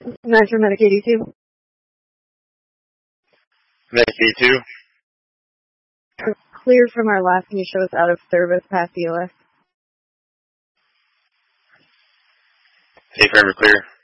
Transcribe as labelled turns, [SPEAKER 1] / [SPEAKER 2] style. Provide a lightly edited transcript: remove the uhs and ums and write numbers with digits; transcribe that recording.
[SPEAKER 1] Metro Medic 82.
[SPEAKER 2] Medic 82.
[SPEAKER 1] Clear from our last can you show us out of service past EOS?
[SPEAKER 2] Safe harbor clear.